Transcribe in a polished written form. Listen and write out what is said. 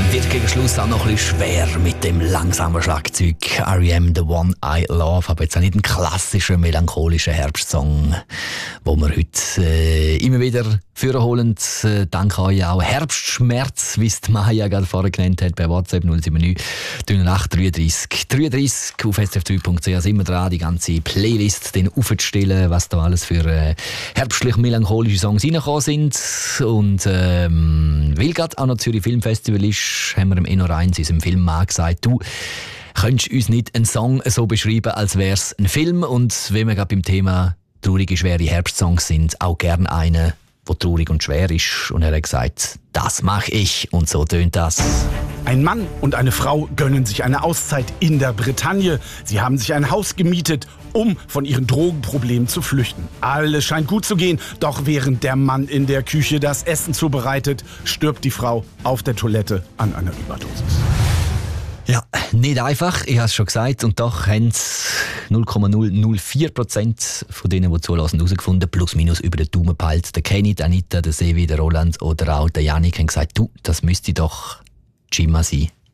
Wird gegen Schluss auch noch ein bisschen schwer mit dem langsamen Schlagzeug. R.E.M. The One I Love, aber jetzt auch nicht einen klassischen melancholischen Herbstsong, wo wir heute immer wieder vorholen. Danke euch auch. Herbstschmerz, wie es die Maya gerade vorher genannt hat, bei WhatsApp 079 308 33 33 auf srf3.ch sind wir dran, die ganze Playlist aufzustellen, was da alles für herbstlich-melancholische Songs reingekommen sind. Und weil gerade auch noch Zürich Filmfestival ist, haben wir im Enno Reins, unserem Filmmann, gesagt, du könntest uns nicht einen Song so beschreiben, als wäre es ein Film. Und wenn wir gerade beim Thema traurige, schwere Herbstsongs sind, auch gerne einen, der traurig und schwer ist. Und er hat gesagt, das mache ich. Und so tönt das. Ein Mann und eine Frau gönnen sich eine Auszeit in der Bretagne. Sie haben sich ein Haus gemietet, um von ihren Drogenproblemen zu flüchten. Alles scheint gut zu gehen, doch während der Mann in der Küche das Essen zubereitet, stirbt die Frau auf der Toilette an einer Überdosis. Ja, nicht einfach, ich habe es schon gesagt. Und doch haben 0,004% von denen, die zulassen, herausgefunden, plus minus über den Daumen gepeilt. Der Kenny, der Anita, der Sevi, der Roland oder auch der Janik haben gesagt, du, das müsste doch Jima sein.